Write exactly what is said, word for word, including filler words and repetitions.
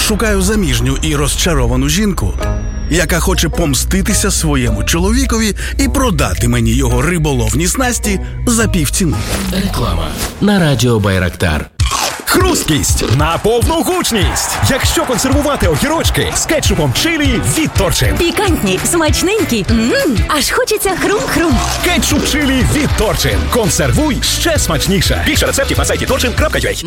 Шукаю заміжню і розчаровану жінку, яка хоче помститися своєму чоловікові і продати мені його риболовні снасті за півціни. Реклама на радіо Байрактар. Хрусткість на повну гучність. Якщо консервувати огірочки з кетчупом чилі від Торчин. Пікантні, смачненькі, ммм, аж хочеться хрум-хрум. Кетчуп чилі від Торчин. Консервуй ще смачніше. Більше рецептів на сайті торчин крапка ю а.